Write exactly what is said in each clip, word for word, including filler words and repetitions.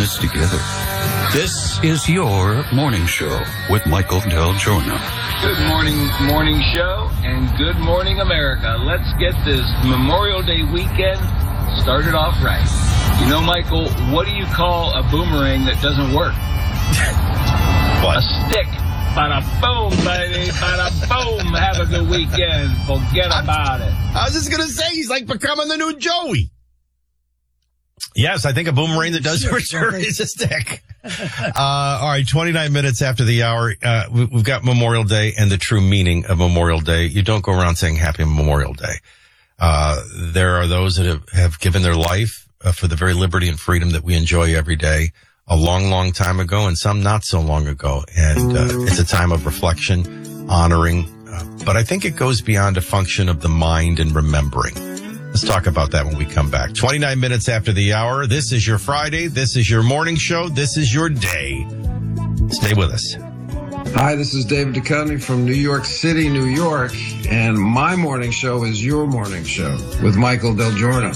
this together. This is your morning show with Michael Del Giorno. Good morning, morning show, and good morning, America. Let's get this Memorial Day weekend started off right. You know, Michael, what do you call a boomerang that doesn't work? What? A stick. Bada boom, baby. Bada boom. Have a good weekend. Forget about it. I was just going to say, he's like becoming the new Joey. Yes, I think a boomerang that does return is a stick. Uh, all right, twenty-nine minutes after the hour, uh, we, we've got Memorial Day and the true meaning of Memorial Day. You don't go around saying Happy Memorial Day. Uh, there are those that have, have given their life uh, for the very liberty and freedom that we enjoy every day a long, long time ago, and some not so long ago. And uh, it's a time of reflection, honoring, uh, but I think it goes beyond a function of the mind and remembering. Let's talk about that when we come back. twenty-nine minutes after the hour. This is your Friday. This is your morning show. This is your day. Stay with us. Hi, this is David Duchovny from New York City, New York, and my morning show is your morning show with Michael Del Giorno.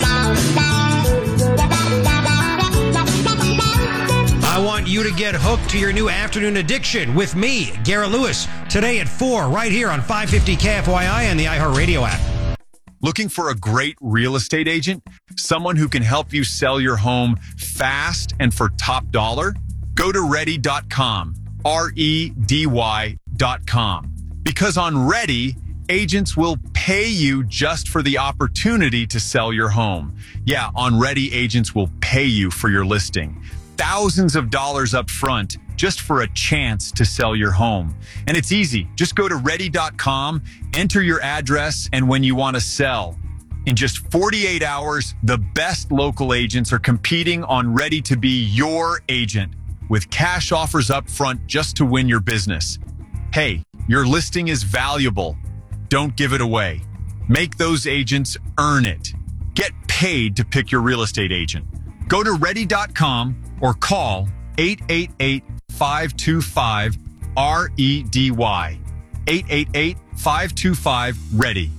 I want you to get hooked to your new afternoon addiction with me, Garrett Lewis, today at four, right here on five fifty K F Y I and the iHeartRadio app. Looking for a great real estate agent? Someone who can help you sell your home fast and for top dollar? Go to ready dot com, R E D Y dot com. Because on Ready, agents will pay you just for the opportunity to sell your home. Yeah, on Ready, agents will pay you for your listing. Thousands of dollars up front just for a chance to sell your home. And it's easy. Just go to ready dot com, enter your address, and when you want to sell. In just forty-eight hours, the best local agents are competing on Ready to be your agent with cash offers up front just to win your business. Hey, your listing is valuable. Don't give it away. Make those agents earn it. Get paid to pick your real estate agent. Go to ready dot com or call eight eight eight, five two five, R E D Y. eight eight eight, five two five, READY.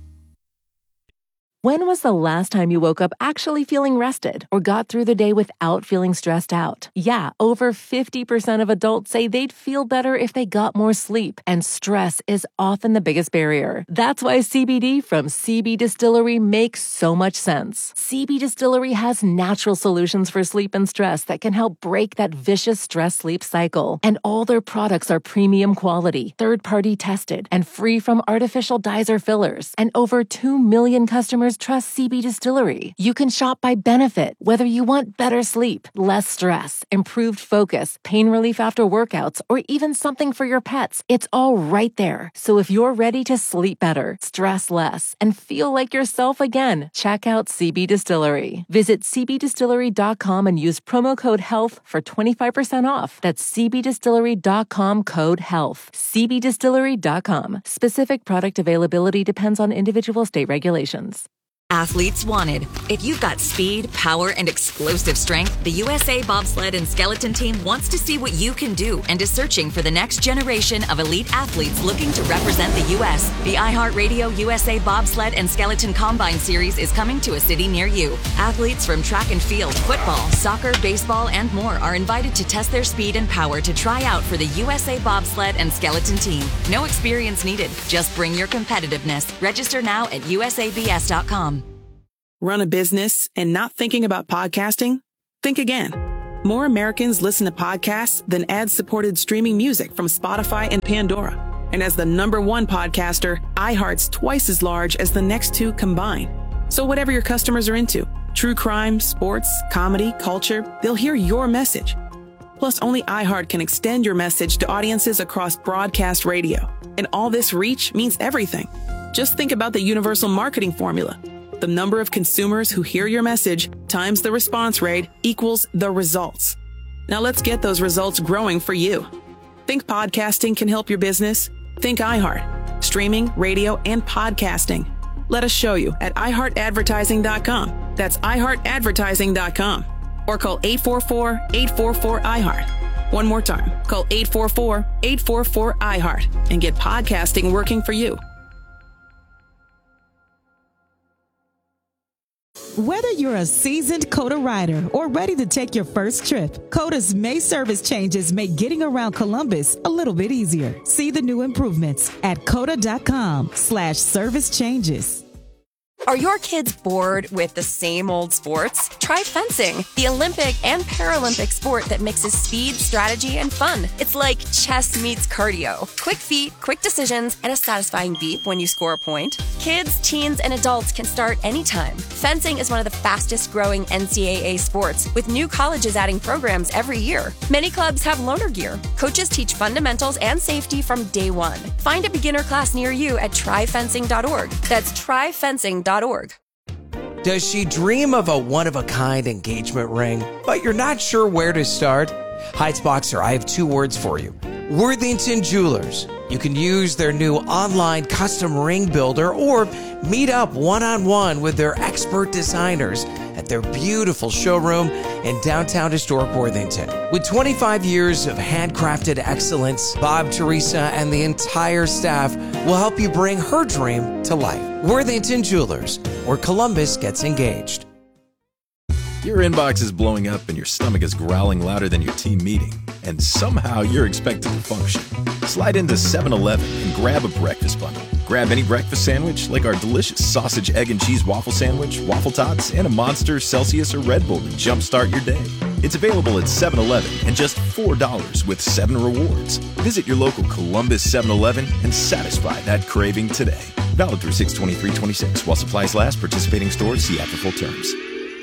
When was the last time you woke up actually feeling rested or got through the day without feeling stressed out? Yeah, over fifty percent of adults say they'd feel better if they got more sleep, and stress is often the biggest barrier. That's why C B D from C B Distillery makes so much sense. C B Distillery has natural solutions for sleep and stress that can help break that vicious stress-sleep cycle. And all their products are premium quality, third-party tested, and free from artificial dyes or fillers. And over two million customers trust C B Distillery. You can shop by benefit, whether you want better sleep, less stress, improved focus, pain relief after workouts, or even something for your pets. It's all right there. So if you're ready to sleep better, stress less, and feel like yourself again, check out C B Distillery. Visit c b distillery dot com and use promo code HEALTH for twenty-five percent off. That's c b distillery dot com code HEALTH. c b distillery dot com. Specific product availability depends on individual state regulations. Athletes wanted. If you've got speed, power, and explosive strength, the U S A Bobsled and Skeleton Team wants to see what you can do and is searching for the next generation of elite athletes looking to represent the U S. The iHeartRadio U S A Bobsled and Skeleton Combine Series is coming to a city near you. Athletes from track and field, football, soccer, baseball, and more are invited to test their speed and power to try out for the U S A Bobsled and Skeleton Team. No experience needed. Just bring your competitiveness. Register now at U S A B S dot com. Run a business and not thinking about podcasting? Think again. More Americans listen to podcasts than ad-supported streaming music from Spotify and Pandora. And as the number one podcaster, iHeart's twice as large as the next two combined. So whatever your customers are into, true crime, sports, comedy, culture, they'll hear your message. Plus, only iHeart can extend your message to audiences across broadcast radio. And all this reach means everything. Just think about the universal marketing formula. The number of consumers who hear your message times the response rate equals the results. Now let's get those results growing for you. Think podcasting can help your business? Think iHeart. Streaming, radio, and podcasting. Let us show you at i heart advertising dot com. That's i heart advertising dot com. Or call eight four four, eight four four, I heart. One more time. Call eight four four, eight four four, I heart and get podcasting working for you. Whether you're a seasoned COTA rider or ready to take your first trip, COTA's May service changes make getting around Columbus a little bit easier. See the new improvements at cota.com slash service changes. Are your kids bored with the same old sports? Try fencing, the Olympic and Paralympic sport that mixes speed, strategy, and fun. It's like chess meets cardio. Quick feet, quick decisions, and a satisfying beep when you score a point. Kids, teens, and adults can start anytime. Fencing is one of the fastest growing N C double A sports, with new colleges adding programs every year. Many clubs have loaner gear. Coaches teach fundamentals and safety from day one. Find a beginner class near you at try fencing dot org. That's try fencing dot org. Does she dream of a one-of-a-kind engagement ring, but you're not sure where to start? Heights Boxer, I have two words for you. Worthington Jewelers. You can use their new online custom ring builder or meet up one-on-one with their expert designers at their beautiful showroom in downtown historic Worthington. With twenty-five years of handcrafted excellence, Bob, Teresa, and the entire staff will help you bring her dream to life. Worthington Jewelers, where Columbus gets engaged. Your inbox is blowing up and your stomach is growling louder than your team meeting, and somehow you're expected to function. Slide into seven eleven and grab a breakfast bundle. Grab any breakfast sandwich like our delicious sausage, egg, and cheese waffle sandwich, waffle tots, and a Monster, Celsius, or Red Bull to jumpstart your day. It's available at seven eleven and just four dollars with seven rewards. Visit your local Columbus seven eleven and satisfy that craving today. Valid through six twenty-three twenty-six. While supplies last, participating stores see after full terms.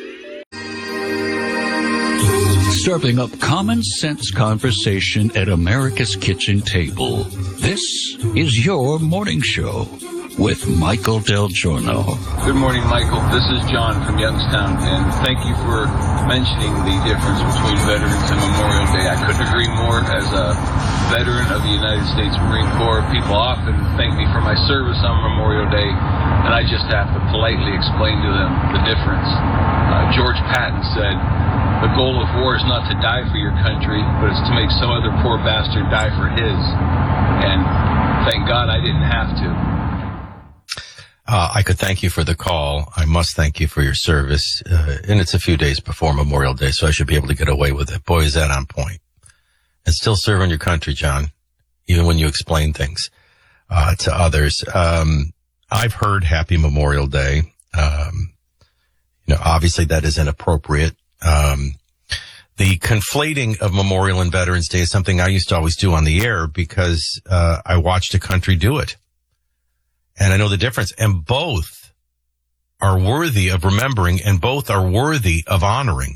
Serving up common sense conversation at America's kitchen table. This is your morning show with Michael Del Giorno. Good morning, Michael. This is John from Youngstown, and thank you for mentioning the difference between Veterans and Memorial Day. I couldn't agree more. As a veteran of the United States Marine Corps, people often thank me for my service on Memorial Day, and I just have to politely explain to them the difference. Uh, George Patton said, "The goal of war is not to die for your country, but it's to make some other poor bastard die for his." And thank God I didn't have to. Uh, I could thank you for the call. I must thank you for your service. Uh, and it's a few days before Memorial Day, so I should be able to get away with it. Boy, is that on point. And still serving your country, John, even when you explain things uh, to others. Um, I've heard Happy Memorial Day. Um, you know, obviously that is inappropriate. Um, the conflating of Memorial and Veterans Day is something I used to always do on the air because uh, I watched a country do it. And I know the difference. And both are worthy of remembering, and both are worthy of honoring.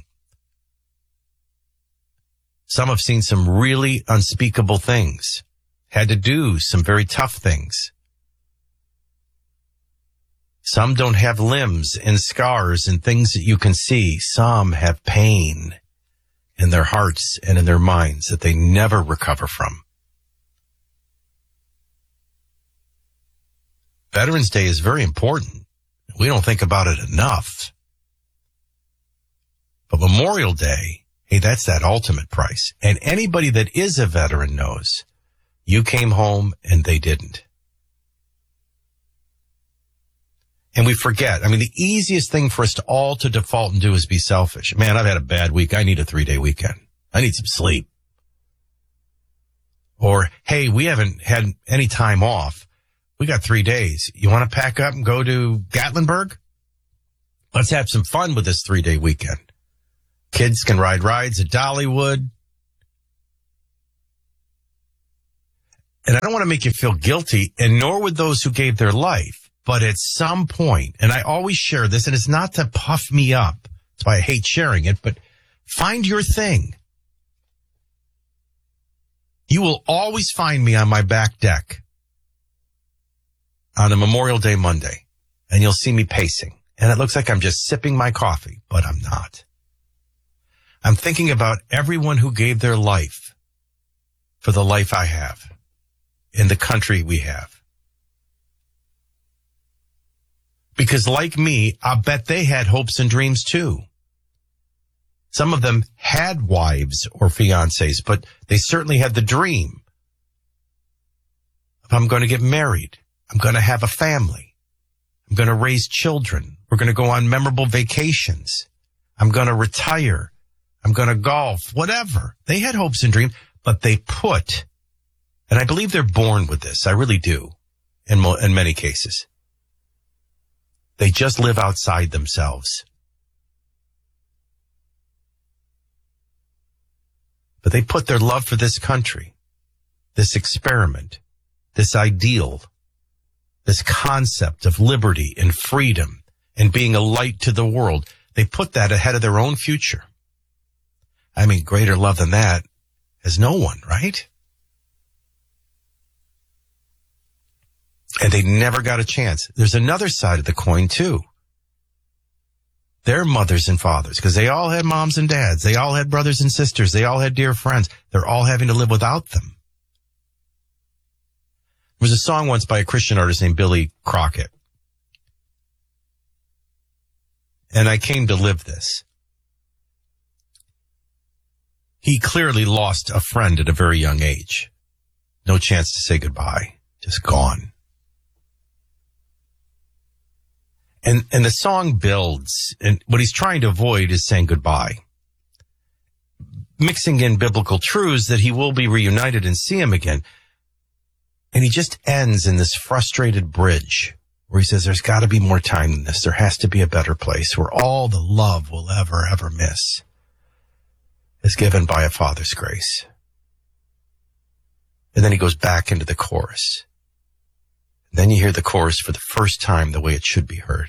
Some have seen some really unspeakable things, had to do some very tough things. Some don't have limbs and scars and things that you can see. Some have pain in their hearts and in their minds that they never recover from. Veterans Day is very important. We don't think about it enough. But Memorial Day, hey, that's that ultimate price. And anybody that is a veteran knows you came home and they didn't. And we forget. I mean, the easiest thing for us to all to default and do is be selfish. Man, I've had a bad week. I need a three-day weekend. I need some sleep. Or, hey, we haven't had any time off. We got three days. You want to pack up and go to Gatlinburg? Let's have some fun with this three-day weekend. Kids can ride rides at Dollywood. And I don't want to make you feel guilty, and nor would those who gave their life. But at some point, and I always share this, and it's not to puff me up. That's why I hate sharing it, but find your thing. You will always find me on my back deck on a Memorial Day Monday, and you'll see me pacing. And it looks like I'm just sipping my coffee, but I'm not. I'm thinking about everyone who gave their life for the life I have, in the country we have. Because like me, I bet they had hopes and dreams too. Some of them had wives or fiancés, but they certainly had the dream of, I'm going to get married. I'm going to have a family. I'm I'm going to raise children. We're going to go on memorable vacations. I'm going to retire. I'm going to golf, whatever. They had hopes and dreams, but they put, and I believe they're born with this. I really do. In, mo- in many cases, they just live outside themselves. But they put their love for this country, this experiment, this ideal, this concept of liberty and freedom and being a light to the world. They put that ahead of their own future. I mean, greater love than that has no one, right? And they never got a chance. There's another side of the coin, too. Their mothers and fathers, because they all had moms and dads. They all had brothers and sisters. They all had dear friends. They're all having to live without them. There was a song once by a Christian artist named Billy Crockett. And I came to live this. He clearly lost a friend at a very young age. No chance to say goodbye. Just gone. And and the song builds, and what he's trying to avoid is saying goodbye. Mixing in biblical truths that he will be reunited and see him again. And he just ends in this frustrated bridge where he says, there's got to be more time than this. There has to be a better place where all the love we'll ever, ever miss is given by a Father's grace. And then he goes back into the chorus. Then you hear the chorus for the first time the way it should be heard.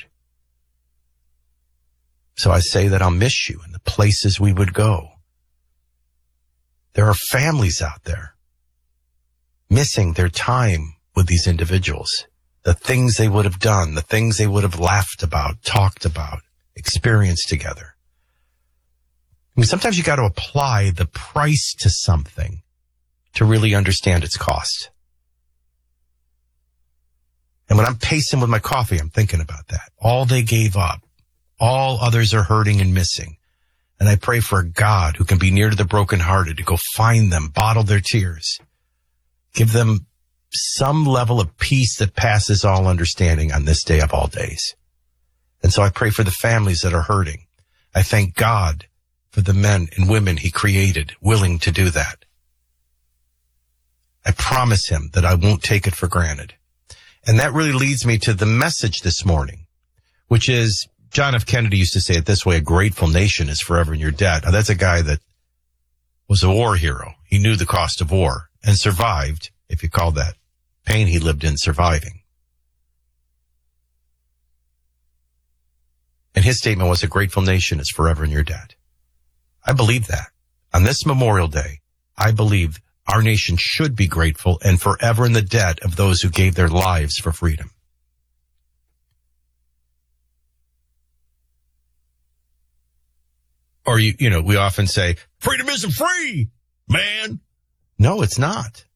So I say that I'll miss you in the places we would go. There are families out there missing their time with these individuals, the things they would have done, the things they would have laughed about, talked about, experienced together. I mean, sometimes you got to apply the price to something to really understand its cost. And when I'm pacing with my coffee, I'm thinking about that. All they gave up. All others are hurting and missing. And I pray for a God who can be near to the brokenhearted to go find them, bottle their tears, give them some level of peace that passes all understanding on this day of all days. And so I pray for the families that are hurting. I thank God for the men and women he created willing to do that. I promise him that I won't take it for granted. And that really leads me to the message this morning, which is, John F. Kennedy used to say it this way, a grateful nation is forever in your debt. Now, that's a guy that was a war hero. He knew the cost of war and survived, if you call that pain he lived in surviving. And his statement was, a grateful nation is forever in your debt. I believe that. On this Memorial Day, I believe our nation should be grateful and forever in the debt of those who gave their lives for freedom. Or, you, you know, we often say, freedom isn't free, man. No, it's not.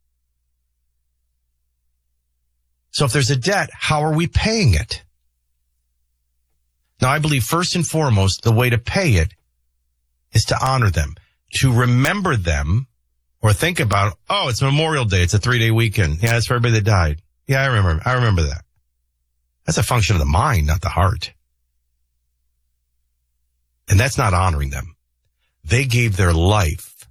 So if there's a debt, how are we paying it? Now, I believe first and foremost, the way to pay it is to honor them, to remember them, or think about, oh, it's Memorial Day. It's a three-day weekend. Yeah, it's for everybody that died. Yeah, I remember. I remember that. That's a function of the mind, not the heart. And that's not honoring them. They gave their life.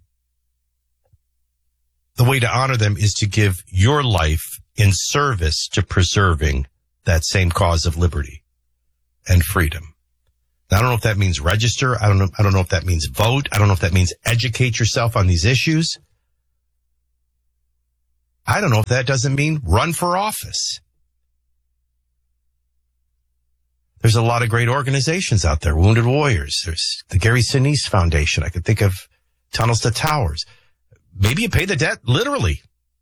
The way to honor them is to give your life in service to preserving that same cause of liberty and freedom. Now, I don't know if that means register. I don't know. I don't know if that means vote. I don't know if that means educate yourself on these issues. I don't know if that doesn't mean run for office. There's a lot of great organizations out there, Wounded Warriors. There's the Gary Sinise Foundation. I could think of Tunnels to Towers. Maybe you pay the debt literally.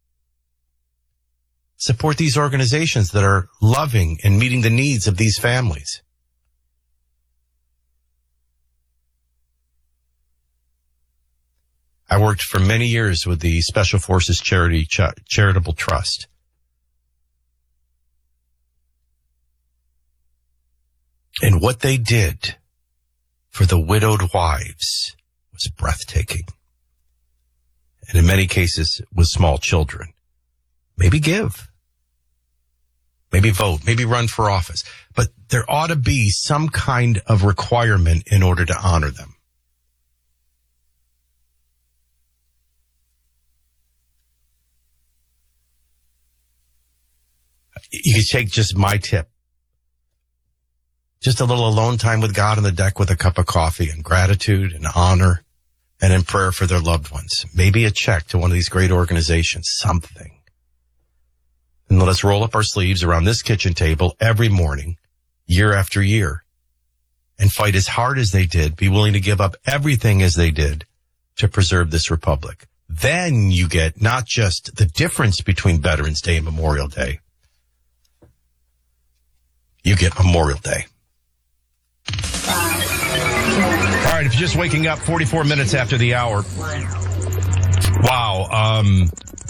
Support these organizations that are loving and meeting the needs of these families. I worked for many years with the Special Forces Charity Ch- Charitable Trust. And what they did for the widowed wives was breathtaking. And in many cases with small children. Maybe give. maybe vote, maybe run for office. But there ought to be some kind of requirement in order to honor them. You could take just my tip. Just a little alone time with God on the deck with a cup of coffee and gratitude and honor and in prayer for their loved ones. Maybe a check to one of these great organizations, something. And let us roll up our sleeves around this kitchen table every morning, year after year, and fight as hard as they did, be willing to give up everything as they did to preserve this republic. Then you get not just the difference between Veterans Day and Memorial Day. You get Memorial Day. All right, if you're just waking up forty-four minutes after the hour. Wow. Um,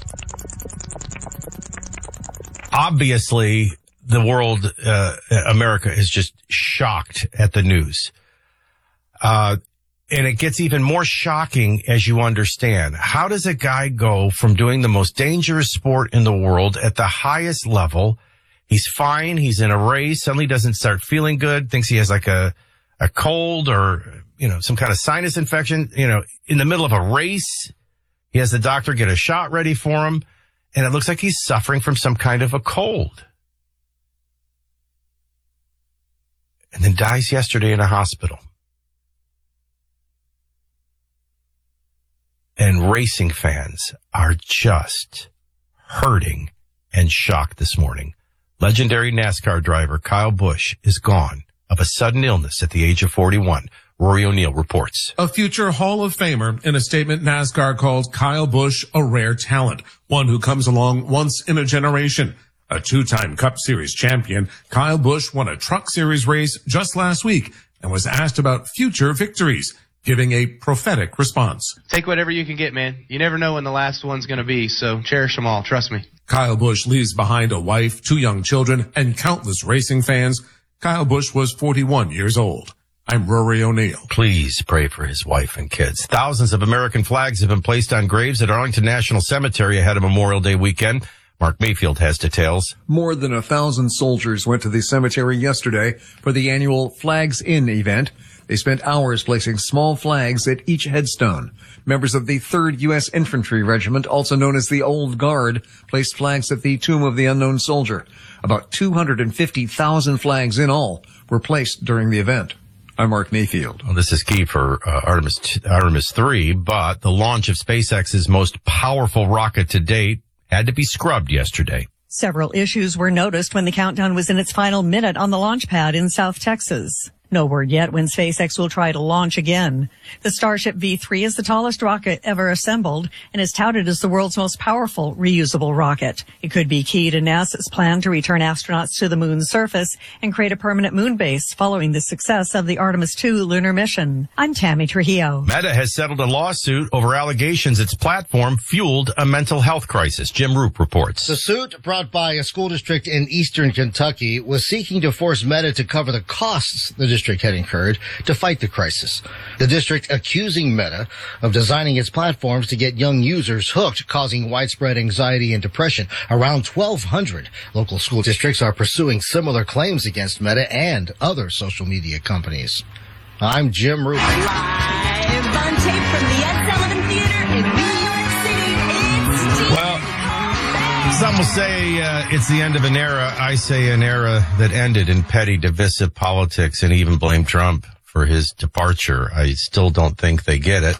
obviously, the world, uh, America is just shocked at the news. Uh, and it gets even more shocking as you understand. How does a guy go from doing the most dangerous sport in the world at the highest level? He's fine. He's in a race. Suddenly doesn't start feeling good. Thinks he has like a, a cold or, you know, some kind of sinus infection, you know, in the middle of a race. He has the doctor get a shot ready for him. And it looks like he's suffering from some kind of a cold. And then dies yesterday in a hospital. And racing fans are just hurting and shocked this morning. Legendary NASCAR driver Kyle Busch is gone of a sudden illness at the age of forty-one. Rory O'Neill reports. A future Hall of Famer. In a statement, NASCAR called Kyle Busch a rare talent, one who comes along once in a generation. A two-time Cup Series champion, Kyle Busch won a Truck Series race just last week and was asked about future victories, giving a prophetic response. Take whatever you can get, man. You never know when the last one's going to be, so cherish them all. Trust me. Kyle Busch leaves behind a wife, two young children, and countless racing fans. Kyle Busch was forty-one years old. I'm Rory O'Neill. Please pray for his wife and kids. Thousands of American flags have been placed on graves at Arlington National Cemetery ahead of Memorial Day weekend. Mark Mayfield has details. More than a thousand soldiers went to the cemetery yesterday for the annual Flags In event. They spent hours placing small flags at each headstone. Members of the third U S Infantry Regiment, also known as the Old Guard, placed flags at the Tomb of the Unknown Soldier. About two hundred fifty thousand flags in all were placed during the event. I'm Mark Mayfield. Well, this is key for uh, Artemis Artemis three, but the launch of SpaceX's most powerful rocket to date had to be scrubbed yesterday. Several issues were noticed when the countdown was in its final minute on the launch pad in South Texas. No word yet when SpaceX will try to launch again. The Starship V three is the tallest rocket ever assembled and is touted as the world's most powerful reusable rocket. It could be key to NASA's plan to return astronauts to the moon's surface and create a permanent moon base following the success of the Artemis two lunar mission. I'm Tammy Trujillo. Meta has settled a lawsuit over allegations its platform fueled a mental health crisis. Jim Roop reports. The suit, brought by a school district in eastern Kentucky, was seeking to force Meta to cover the costs the district had incurred to fight the crisis. The district accusing Meta of designing its platforms to get young users hooked, causing widespread anxiety and depression. Around twelve hundred local school districts are pursuing similar claims against Meta and other social media companies. I'm Jim Roop. Live on tape from the Ed Sullivan Theater in New York City, it's Steve. Well, some will say uh, it's the end of an era. I say an era that ended in petty, divisive politics, and even blame Trump for his departure. I still don't think they get it.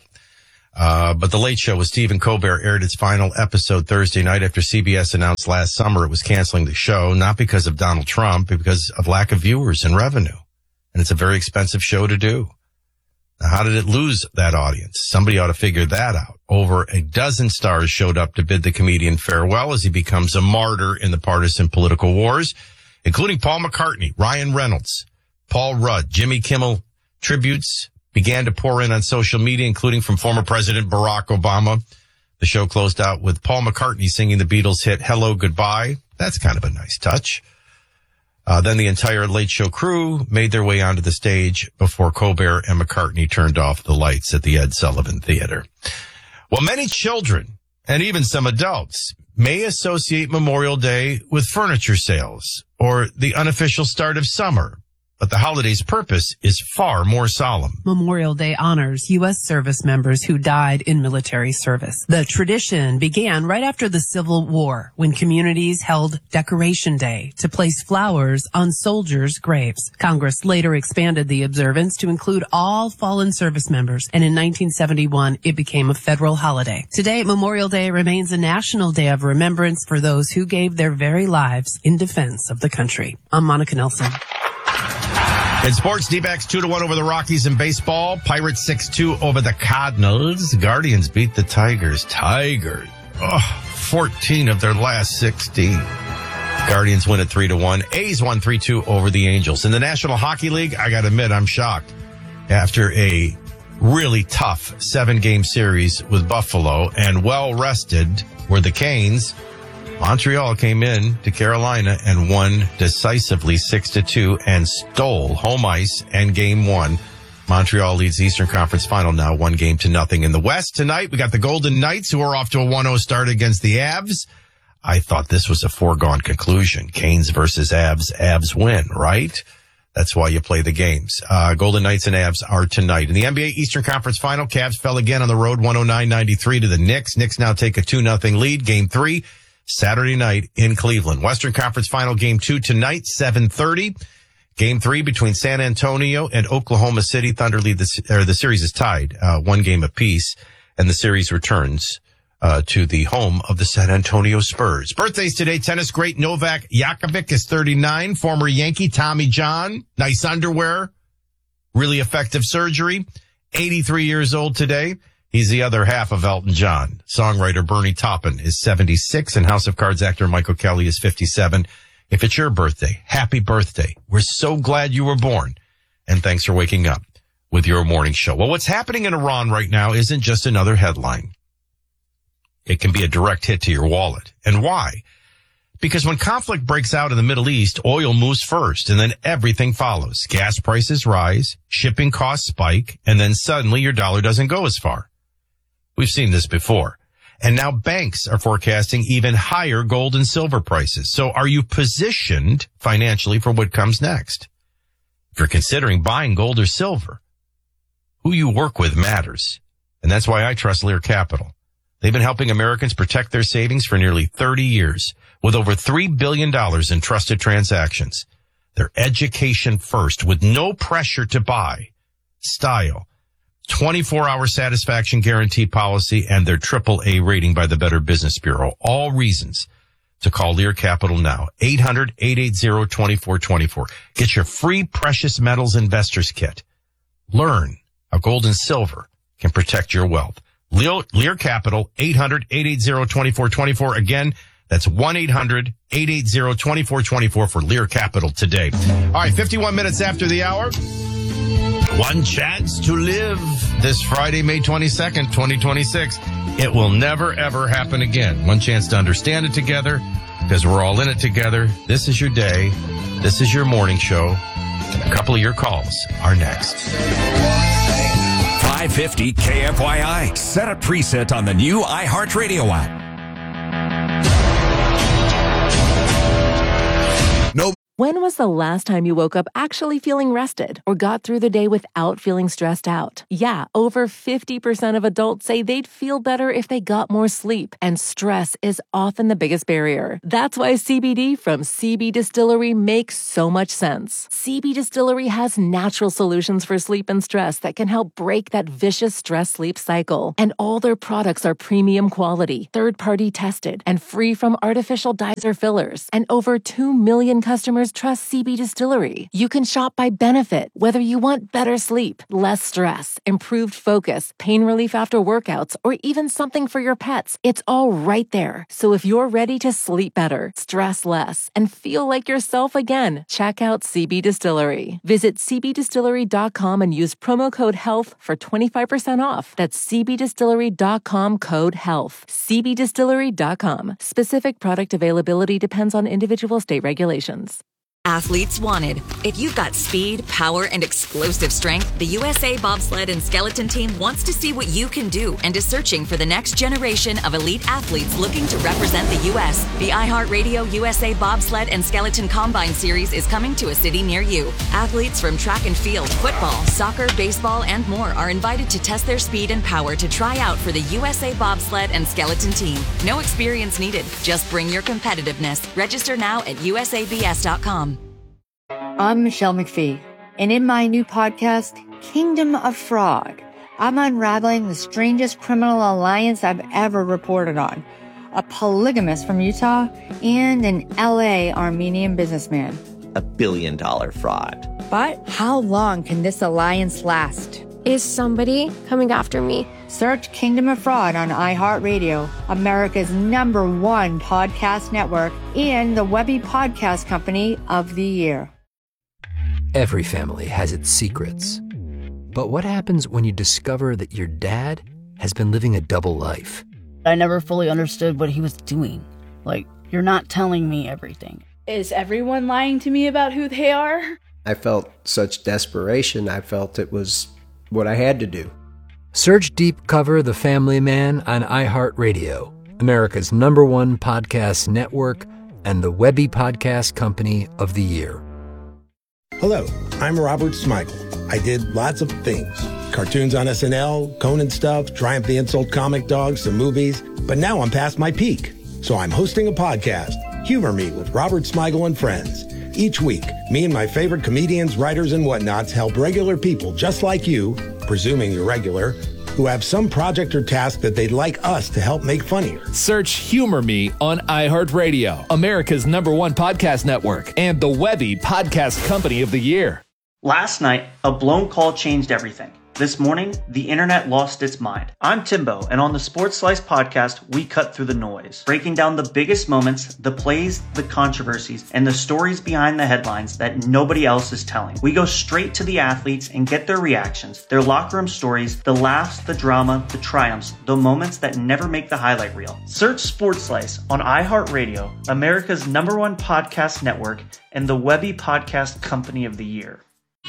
Uh, but The Late Show with Stephen Colbert aired its final episode Thursday night after C B S announced last summer it was canceling the show, not because of Donald Trump, but because of lack of viewers and revenue. And it's a very expensive show to do. Now, how did it lose that audience? Somebody ought to figure that out. Over a dozen stars showed up to bid the comedian farewell as he becomes a martyr in the partisan political wars, including Paul McCartney, Ryan Reynolds, Paul Rudd. Jimmy Kimmel tributes began to pour in on social media, including from former President Barack Obama. The show closed out with Paul McCartney singing the Beatles hit Hello, Goodbye. That's kind of a nice touch. Uh, then the entire Late Show crew made their way onto the stage before Colbert and McCartney turned off the lights at the Ed Sullivan Theater. Well, many children and even some adults may associate Memorial Day with furniture sales or or the unofficial start of summer. But the holiday's purpose is far more solemn. Memorial Day honors U S service members who died in military service. The tradition began right after the Civil War, when communities held Decoration Day to place flowers on soldiers' graves. Congress later expanded the observance to include all fallen service members, and in nineteen seventy-one, it became a federal holiday. Today, Memorial Day remains a national day of remembrance for those who gave their very lives in defense of the country. I'm Monica Nelson. In sports, D-backs two to one over the Rockies in baseball. Pirates six two over the Cardinals. Guardians beat the Tigers. Tigers. Oh, fourteen of their last sixteen. Guardians win at three to one. A's won three two over the Angels. In the National Hockey League, I gotta admit, I'm shocked. After a really tough seven-game series with Buffalo and well-rested were the Canes, Montreal came in to Carolina and won decisively six to two and stole home ice and game one. Montreal leads the Eastern Conference Final now, one game to nothing. In the West tonight, we got the Golden Knights, who are off to a one oh start against the Avs. I thought this was a foregone conclusion. Canes versus Avs. Avs win, right? That's why you play the games. Uh, Golden Knights and Avs are tonight. In the N B A Eastern Conference Final, Cavs fell again on the road, one oh nine ninety-three to the Knicks. Knicks now take a two nothing lead. Game three. Saturday night in Cleveland. Western Conference Final Game two tonight, seven thirty. Game three between San Antonio and Oklahoma City. Thunder lead the, or the series is tied, uh, one game apiece, and the series returns, uh, to the home of the San Antonio Spurs. Birthdays today, tennis great Novak Djokovic is thirty-nine. Former Yankee Tommy John, nice underwear, really effective surgery, eighty-three years old today. He's the other half of Elton John. Songwriter Bernie Taupin is seventy-six, and House of Cards actor Michael Kelly is fifty-seven. If it's your birthday, happy birthday. We're so glad you were born, and thanks for waking up with your morning show. Well, what's happening in Iran right now isn't just another headline. It can be a direct hit to your wallet. And why? Because when conflict breaks out in the Middle East, oil moves first, and then everything follows. Gas prices rise, shipping costs spike, and then suddenly your dollar doesn't go as far. We've seen this before. And now banks are forecasting even higher gold and silver prices. So are you positioned financially for what comes next? If you're considering buying gold or silver, who you work with matters. And that's why I trust Lear Capital. They've been helping Americans protect their savings for nearly thirty years with over three billion dollars in trusted transactions. They're education first with no pressure to buy, style, twenty-four hour satisfaction guarantee policy, and their triple A rating by the Better Business Bureau. All reasons to call Lear Capital now. eight hundred, eight eight zero, two four two four. Get your free precious metals investors kit. Learn how gold and silver can protect your wealth. Lear, Lear Capital, eight hundred, eight eight zero, two four two four. Again, that's one eight hundred, eight eight zero, two four two four for Lear Capital today. All right, fifty-one minutes after the hour. One chance to live this Friday, May twenty-second, twenty twenty-six. It will never, ever happen again. One chance to understand it together because we're all in it together. This is your day. This is your morning show. And a couple of your calls are next. five fifty K F Y I. Set a preset on the new iHeartRadio app. When was the last time you woke up actually feeling rested or got through the day without feeling stressed out? Yeah, over fifty percent of adults say they'd feel better if they got more sleep, and stress is often the biggest barrier. That's why C B D from C B Distillery makes so much sense. C B Distillery has natural solutions for sleep and stress that can help break that vicious stress-sleep cycle. And all their products are premium quality, third-party tested, and free from artificial dyes or fillers. And over two million customers trust C B Distillery. You can shop by benefit, whether you want better sleep, less stress, improved focus, pain relief after workouts, or even something for your pets. It's all right there. So if you're ready to sleep better, stress less, and feel like yourself again, check out C B Distillery. Visit c b distillery dot com and use promo code HEALTH for twenty-five percent off. That's c b distillery dot com code HEALTH. c b distillery dot com. Specific product availability depends on individual state regulations. Athletes wanted. If you've got speed, power, and explosive strength, the U S A Bobsled and Skeleton Team wants to see what you can do and is searching for the next generation of elite athletes looking to represent the U S. The iHeartRadio U S A Bobsled and Skeleton Combine Series is coming to a city near you. Athletes from track and field, football, soccer, baseball, and more are invited to test their speed and power to try out for the U S A Bobsled and Skeleton Team. No experience needed. Just bring your competitiveness. Register now at U S A B S dot com. I'm Michelle McPhee, and in my new podcast, Kingdom of Fraud, I'm unraveling the strangest criminal alliance I've ever reported on. A polygamist from Utah and an L A Armenian businessman. A billion dollar fraud. But how long can this alliance last? Is somebody coming after me? Search Kingdom of Fraud on iHeartRadio, America's number one podcast network, and the Webby Podcast Company of the Year. Every family has its secrets. But what happens when you discover that your dad has been living a double life? I never fully understood what he was doing. Like, you're not telling me everything. Is everyone lying to me about who they are? I felt such desperation. I felt it was what I had to do. Search Deep Cover The Family Man on iHeartRadio, America's number one podcast network, and the Webby Podcast Company of the Year. Hello, I'm Robert Smigel. I did lots of things. Cartoons on S N L, Conan stuff, Triumph the Insult comic dogs, some movies. But now I'm past my peak. So I'm hosting a podcast, Humor Me with Robert Smigel and Friends. Each week, me and my favorite comedians, writers, and whatnots help regular people just like you, presuming you're regular, who have some project or task that they'd like us to help make funnier. Search Humor Me on iHeartRadio, America's number one podcast network, and the Webby Podcast Company of the Year. Last night, a blown call changed everything. This morning, the internet lost its mind. I'm Timbo, and on the Sports Slice podcast, we cut through the noise, breaking down the biggest moments, the plays, the controversies, and the stories behind the headlines that nobody else is telling. We go straight to the athletes and get their reactions, their locker room stories, the laughs, the drama, the triumphs, the moments that never make the highlight reel. Search Sports Slice on iHeartRadio, America's number one podcast network, and the Webby Podcast Company of the Year.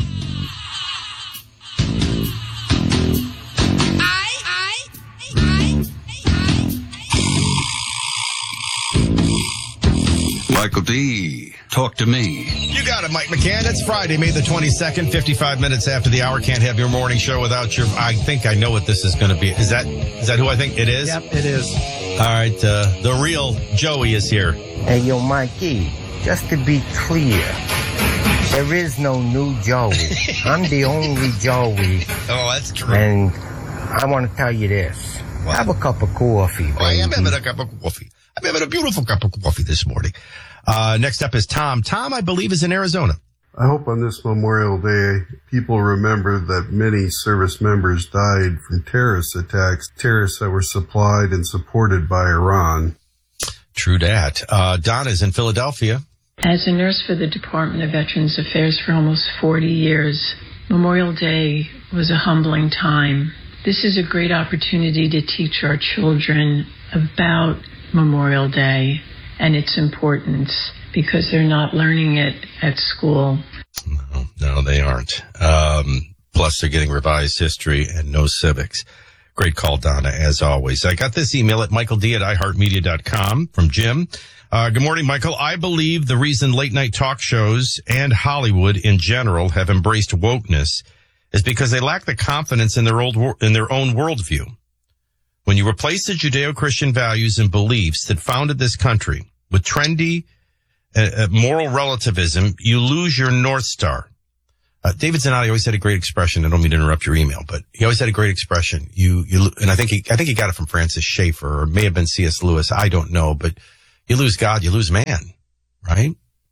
Michael D., talk to me. You got it, Mike McCann. It's Friday, May the twenty-second, fifty-five minutes after the hour. Can't have your morning show without your... I think I know what this is going to be. Is that is that who I think it is? Yep, it is. All right, uh, the real Joey is here. Hey, yo, Mikey, just to be clear, there is no new Joey. I'm the only Joey. Oh, that's true. And I want to tell you this. What? Have a cup of coffee, baby. Oh, I am having a cup of coffee. I'm having a beautiful cup of coffee this morning. Uh, next up is Tom. Tom, I believe, is in Arizona. I hope on this Memorial Day, people remember that many service members died from terrorist attacks, terrorists that were supplied and supported by Iran. True that. Uh, Donna is in Philadelphia. As a nurse for the Department of Veterans Affairs for almost forty years, Memorial Day was a humbling time. This is a great opportunity to teach our children about Memorial Day and its importance, because they're not learning it at school. No, no, they aren't. Um, plus, they're getting revised history and no civics. Great call, Donna, as always. I got this email at michael d at i heart media dot com from Jim. Uh, good morning, Michael. I believe the reason late night talk shows and Hollywood in general have embraced wokeness is because they lack the confidence in their old in their own worldview. When you replace the Judeo-Christian values and beliefs that founded this country with trendy uh, moral relativism, you lose your North Star. Uh, David Zanotti always had a great expression. I don't mean to interrupt your email, but he always had a great expression. You, you, and I think he, I think he got it from Francis Schaeffer, or it may have been C S Lewis. I don't know, but you lose God, you lose man, right?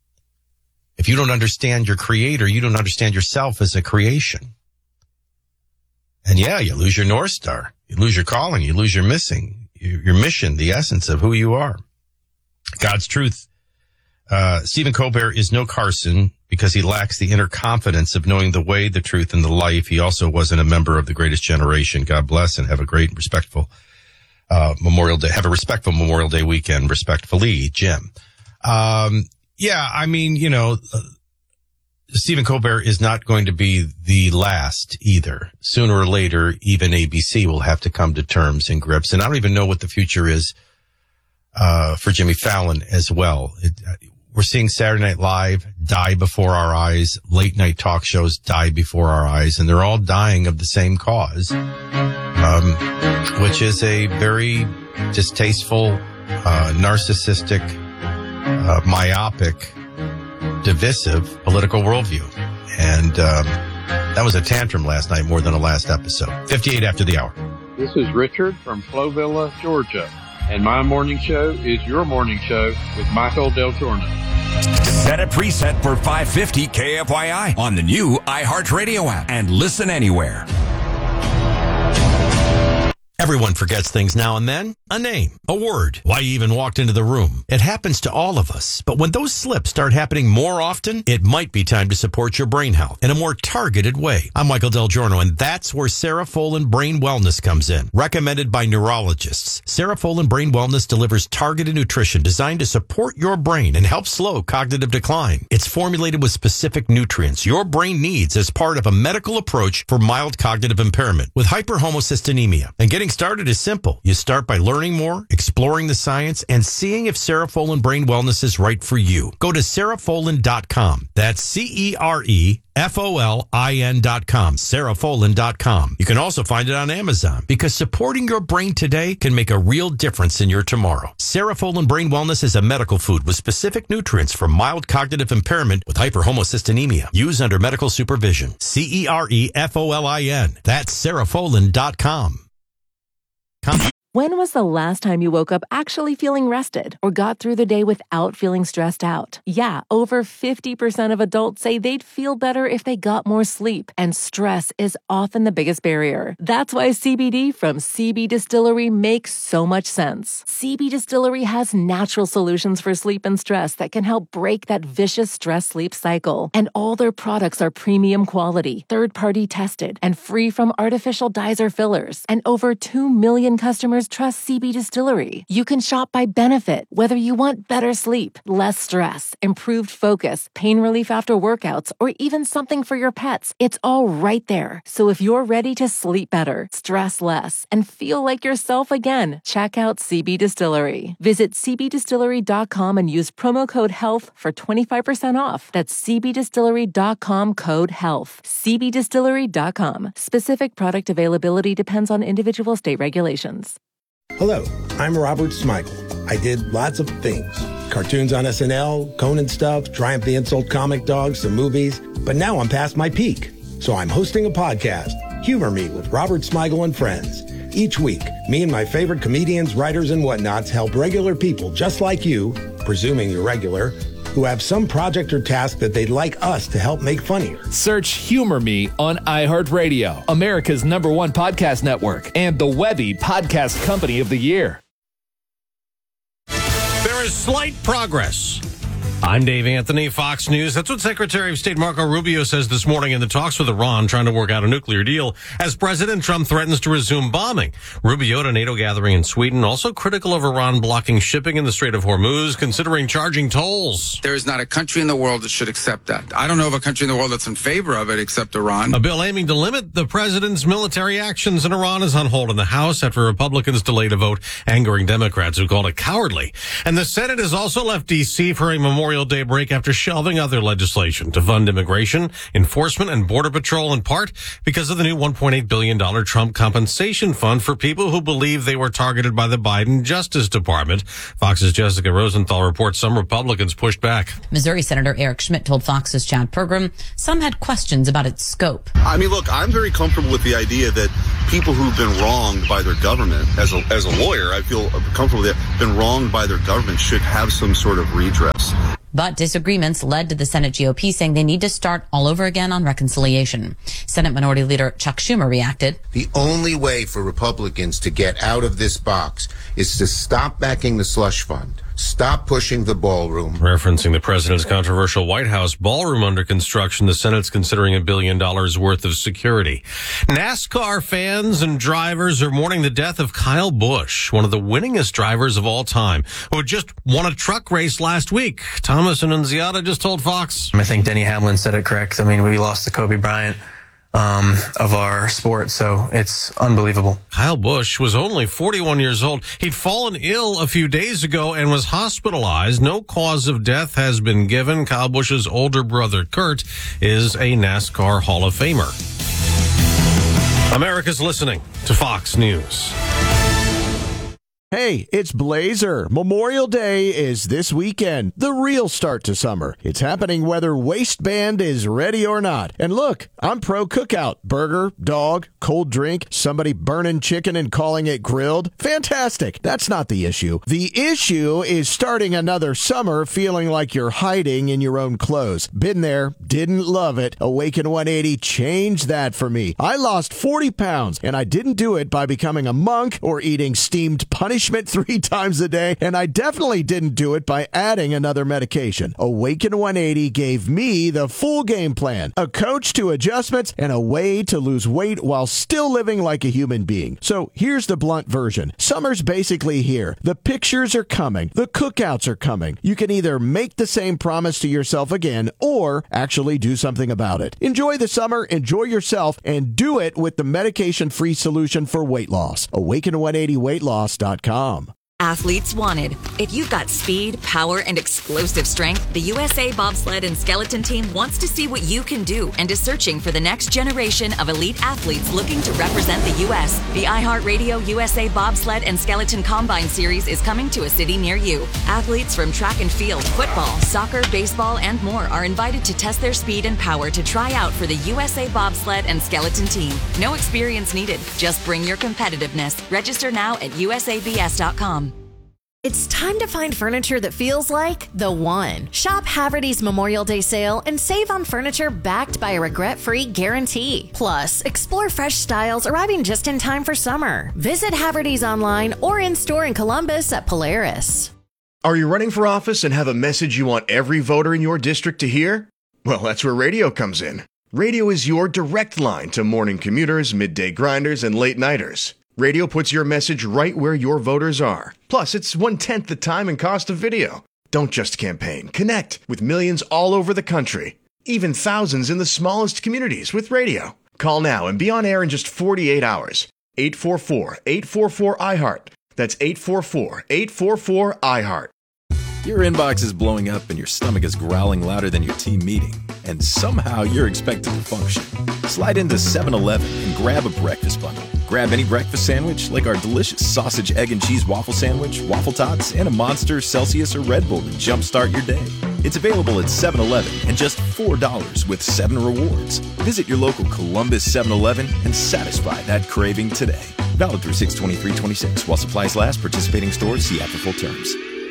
If you don't understand your creator, you don't understand yourself as a creation. And yeah, you lose your North Star. You lose your calling. You lose your missing, your mission, the essence of who you are. God's truth. Uh, Stephen Colbert is no Carson because he lacks the inner confidence of knowing the way, the truth, and the life. He also wasn't a member of the greatest generation. God bless, and have a great, respectful uh Memorial Day. Have a respectful Memorial Day weekend. Respectfully, Jim. Um, yeah, I mean, you know, Stephen Colbert is not going to be the last either. Sooner or later, even A B C will have to come to terms and grips. And I don't even know what the future is uh for Jimmy Fallon as well. It, we're seeing Saturday Night Live die before our eyes. Late night talk shows die before our eyes. And they're all dying of the same cause, um, which is a very distasteful, uh, narcissistic, uh, myopic, divisive political worldview. And um, that was a tantrum last night more than a last episode. fifty-eight after the hour. This is Richard from Flovilla, Georgia. And my morning show is your morning show with Michael Del Giorno. Set a preset for five fifty K F Y I on the new iHeartRadio app and listen anywhere. Everyone forgets things now and then. A name, a word, why you even walked into the room. It happens to all of us. But when those slips start happening more often, it might be time to support your brain health in a more targeted way. I'm Michael Del Giorno, and that's where Cerefolin Brain Wellness comes in. Recommended by neurologists, Cerefolin Brain Wellness delivers targeted nutrition designed to support your brain and help slow cognitive decline. It's formulated with specific nutrients your brain needs as part of a medical approach for mild cognitive impairment with hyperhomocystinemia. And getting started is simple. You start by learning more, exploring the science, and seeing if Cerefolin Brain Wellness is right for you. Go to cerefolin dot com. That's C E R E F O L I N dot com. cerefolin dot com. You can also find it on Amazon because supporting your brain today can make a real difference in your tomorrow. Cerefolin Brain Wellness is a medical food with specific nutrients for mild cognitive impairment with hyperhomocystinemia. Use under medical supervision. C E R E F O L I N. That's cerefolin dot com. When was the last time you woke up actually feeling rested or got through the day without feeling stressed out? Yeah, over fifty percent of adults say they'd feel better if they got more sleep, and stress is often the biggest barrier. That's why C B D from C B Distillery makes so much sense. C B Distillery has natural solutions for sleep and stress that can help break that vicious stress-sleep cycle. And all their products are premium quality, third-party tested, and free from artificial dyes or fillers. And over two million customers trust C B Distillery. You can shop by benefit, whether you want better sleep, less stress, improved focus, pain relief after workouts, or even something for your pets. It's all right there. So if you're ready to sleep better, stress less, and feel like yourself again, check out C B Distillery. Visit C B distillery dot com and use promo code HEALTH for twenty-five percent off. That's C B distillery dot com code HEALTH. C B distillery dot com. Specific product availability depends on individual state regulations. Hello, I'm Robert Smigel. I did lots of things. Cartoons on S N L, Conan stuff, Triumph the Insult Comic Dog, some movies. But now I'm past my peak. So I'm hosting a podcast, Humor Me with Robert Smigel and Friends. Each week, me and my favorite comedians, writers, and whatnots help regular people just like you, presuming you're regular, who have some project or task that they'd like us to help make funnier. Search Humor Me on iHeartRadio, America's number one podcast network, and the Webby Podcast Company of the Year. There is slight progress. I'm Dave Anthony, Fox News. That's what Secretary of State Marco Rubio says this morning in the talks with Iran trying to work out a nuclear deal as President Trump threatens to resume bombing. Rubio at a NATO gathering in Sweden, also critical of Iran blocking shipping in the Strait of Hormuz, considering charging tolls. There is not a country in the world that should accept that. I don't know of a country in the world that's in favor of it except Iran. A bill aiming to limit the president's military actions in Iran is on hold in the House after Republicans delayed a vote, angering Democrats who called it cowardly. And the Senate has also left D C for a Memorial Memorial Day break after shelving other legislation to fund immigration, enforcement, and Border Patrol, in part because of the new one point eight billion dollars Trump compensation fund for people who believe they were targeted by the Biden Justice Department. Fox's Jessica Rosenthal reports some Republicans pushed back. Missouri Senator Eric Schmidt told Fox's Chad Pergram some had questions about its scope. I mean, look, I'm very comfortable with the idea that people who've been wronged by their government, as a, as a lawyer, I feel comfortable that been wronged by their government should have some sort of redress. But disagreements led to the Senate G O P saying they need to start all over again on reconciliation. Senate Minority Leader Chuck Schumer reacted. The only way for Republicans to get out of this box is to stop backing the slush fund, Stop pushing the ballroom. Referencing the president's controversial White House ballroom under construction, the Senate's considering a billion dollars worth of security. NASCAR fans and drivers are mourning the death of Kyle Busch, one of the winningest drivers of all time, who had just won a truck race last week. Thomas Annunziata just told Fox. I think Denny Hamlin said it correct. I mean, we lost to Kobe Bryant um, of our sport, so it's unbelievable. Kyle Busch was only forty-one years old. He'd fallen ill a few days ago and was hospitalized. No cause of death has been given. Kyle Busch's older brother, Kurt, is a NASCAR Hall of Famer. America's listening to Fox News. Hey, it's Blazer. Memorial Day is this weekend, the real start to summer. It's happening whether waistband is ready or not. And look, I'm pro cookout. Burger, dog, cold drink, somebody burning chicken and calling it grilled. Fantastic. That's not the issue. The issue is starting another summer feeling like you're hiding in your own clothes. Been there, didn't love it. Awaken one eighty changed that for me. I lost forty pounds, and I didn't do it by becoming a monk or eating steamed punishment three times a day, and I definitely didn't do it by adding another medication. Awaken one eighty gave me the full game plan, a coach to adjustments, and a way to lose weight while still living like a human being. So here's the blunt version. Summer's basically here. The pictures are coming. The cookouts are coming. You can either make the same promise to yourself again or actually do something about it. Enjoy the summer, enjoy yourself, and do it with the medication-free solution for weight loss. awaken one eighty weight loss dot com. Athletes wanted. If you've got speed, power, and explosive strength, the U S A Bobsled and Skeleton Team wants to see what you can do and is searching for the next generation of elite athletes looking to represent the U S The iHeartRadio U S A Bobsled and Skeleton Combine Series is coming to a city near you. Athletes from track and field, football, soccer, baseball, and more are invited to test their speed and power to try out for the U S A Bobsled and Skeleton Team. No experience needed. Just bring your competitiveness. Register now at U S A B S dot com. It's time to find furniture that feels like the one. Shop Haverty's Memorial Day sale and save on furniture backed by a regret-free guarantee. Plus, explore fresh styles arriving just in time for summer. Visit Haverty's online or in-store in Columbus at Polaris. Are you running for office and have a message you want every voter in your district to hear? Well, that's where radio comes in. Radio is your direct line to morning commuters, midday grinders, and late-nighters. Radio puts your message right where your voters are. Plus, it's one-tenth the time and cost of video. Don't just campaign. Connect with millions all over the country. Even thousands in the smallest communities with radio. Call now and be on air in just forty-eight hours. eight four four, eight four four, I heart. That's eight four four, eight four four, I heart. Your inbox is blowing up and your stomach is growling louder than your team meeting. And somehow you're expected to function. Slide into seven eleven and grab a breakfast bundle. Grab any breakfast sandwich like our delicious sausage, egg, and cheese waffle sandwich, waffle tots, and a Monster, Celsius, or Red Bull to jumpstart your day. It's available at seven eleven and just four dollars with seven rewards. Visit your local Columbus seven eleven and satisfy that craving today. Valid through six twenty-three twenty-six. While supplies last, participating stores see after full terms.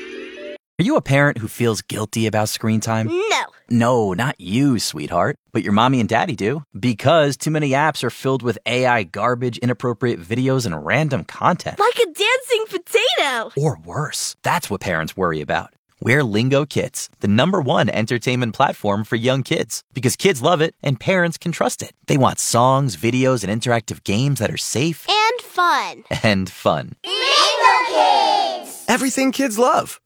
Are you a parent who feels guilty about screen time? No. No, not you, sweetheart. But your mommy and daddy do. Because too many apps are filled with A I garbage, inappropriate videos, and random content. Like a dancing potato. Or worse. That's what parents worry about. We're Lingo Kids, the number one entertainment platform for young kids. Because kids love it and parents can trust it. They want songs, videos, and interactive games that are safe. And fun. And fun. Lingo Kids! Everything kids love.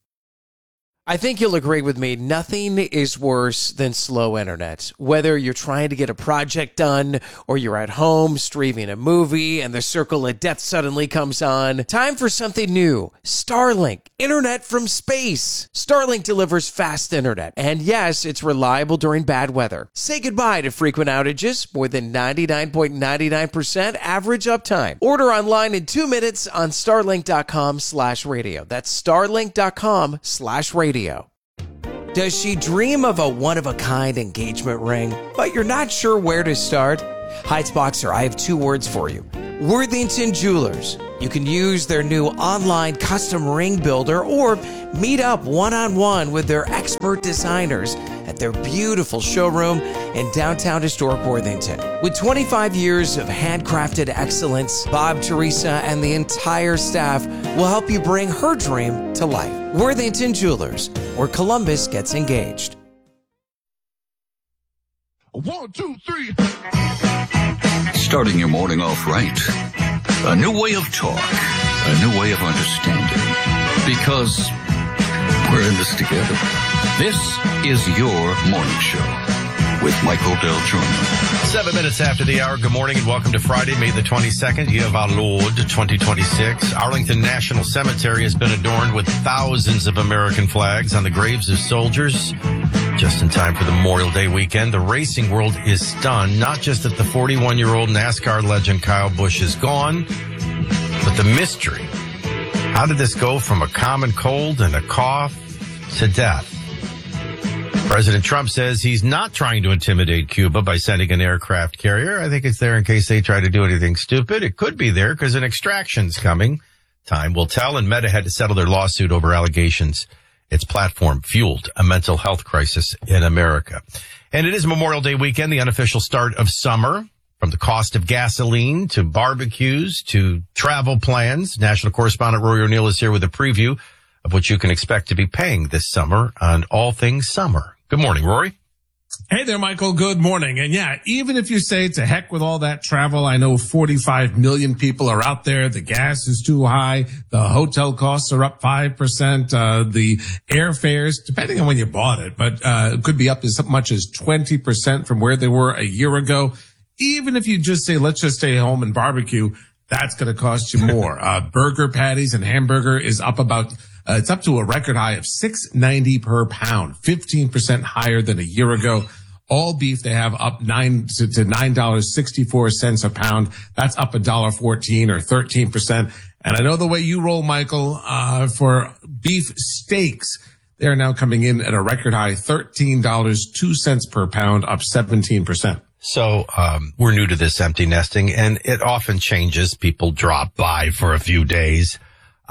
I think you'll agree with me, nothing is worse than slow internet. Whether you're trying to get a project done or you're at home streaming a movie and the circle of death suddenly comes on, time for something new. Starlink, internet from space. Starlink delivers fast internet. And yes, it's reliable during bad weather. Say goodbye to frequent outages, more than ninety-nine point nine nine percent average uptime. Order online in two minutes on starlink.com slash radio. That's starlink.com slash radio. Does she dream of a one-of-a-kind engagement ring, but you're not sure where to start? Heights Boxer, I have two words for you. Worthington Jewelers. You can use their new online custom ring builder or meet up one-on-one with their expert designers at their beautiful showroom in downtown historic Worthington. With twenty-five years of handcrafted excellence, Bob, Teresa, and the entire staff will help you bring her dream to life. Worthington Jewelers, where Columbus gets engaged. One, two, three. Starting your morning off right. A new way of talk. A new way of understanding. Because we're in this together. This is your morning show with Michael Del Giorno. Seven minutes after the hour. Good morning and welcome to Friday, May the twenty-second, year of our Lord, twenty twenty-six. Arlington National Cemetery has been adorned with thousands of American flags on the graves of soldiers. Just in time for the Memorial Day weekend, the racing world is stunned, not just that the forty-one-year-old NASCAR legend Kyle Busch is gone, but the mystery. How did this go from a common cold and a cough to death? President Trump says he's not trying to intimidate Cuba by sending an aircraft carrier. I think it's there in case they try to do anything stupid. It could be there because an extraction's coming. Time will tell, and Meta had to settle their lawsuit over allegations its platform fueled a mental health crisis in America. And it is Memorial Day weekend, the unofficial start of summer. From the cost of gasoline to barbecues to travel plans, national correspondent Rory O'Neill is here with a preview of what you can expect to be paying this summer on all things summer. Good morning, Rory. Hey there, Michael. Good morning. And yeah, even if you say to heck with all that travel, I know forty-five million people are out there. The gas is too high. The hotel costs are up five percent. Uh, the airfares, depending on when you bought it, but, uh, it could be up as much as twenty percent from where they were a year ago. Even if you just say, let's just stay home and barbecue, that's going to cost you more. Uh, burger patties and hamburger is up about Uh, it's up to a record high of six ninety per pound, fifteen percent higher than a year ago. All beef they have up nine to, to nine dollars sixty-four cents a pound. That's up a dollar fourteen or thirteen percent. And I know the way you roll, Michael, uh, for beef steaks, they're now coming in at a record high thirteen dollars and two cents per pound, up seventeen percent. So, um, we're new to this empty nesting and it often changes. People drop by for a few days.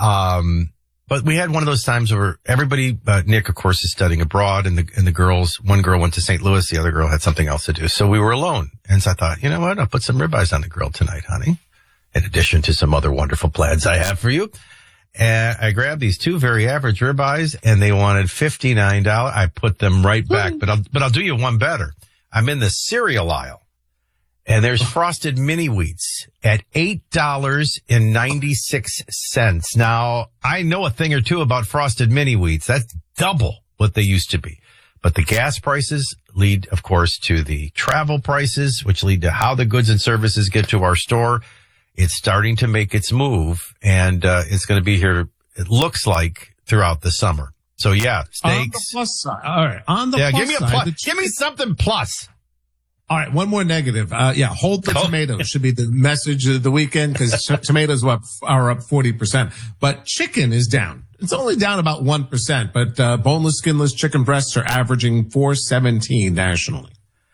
Um, But we had one of those times where everybody, uh, Nick, of course, is studying abroad, and the and the girls, one girl went to Saint Louis, the other girl had something else to do. So we were alone. And so I thought, you know what? I'll put some ribeyes on the grill tonight, honey, in addition to some other wonderful plaids I have for you. And I grabbed these two very average ribeyes, and they wanted fifty-nine dollars. I put them right back. But I'll, but I'll do you one better. I'm in the cereal aisle. And there's Frosted Mini Wheats at eight dollars and ninety-six cents. Now, I know a thing or two about Frosted Mini Wheats. That's double what they used to be. But the gas prices lead, of course, to the travel prices, which lead to how the goods and services get to our store. It's starting to make its move, and uh, it's going to be here, it looks like, throughout the summer. So, yeah, steaks. On the plus side. All right. On the yeah, plus give me a side. plus. Give me something plus. All right, one more negative. Uh, yeah, hold the tomatoes should be the message of the weekend because t- tomatoes are up, are up forty percent. But chicken is down. It's only down about one percent, but uh, boneless, skinless chicken breasts are averaging four seventeen nationally.